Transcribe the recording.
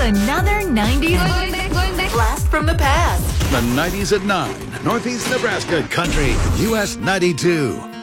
another 90s blast from the past. The 90s at 9, Northeast Nebraska Country, US 92.